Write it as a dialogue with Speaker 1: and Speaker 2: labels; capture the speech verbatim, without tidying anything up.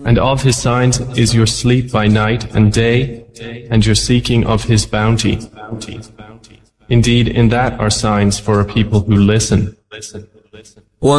Speaker 1: And of His signs is your sleep by night and day, and your seeking of His bounty. Indeed, in that are signs for a people who listen.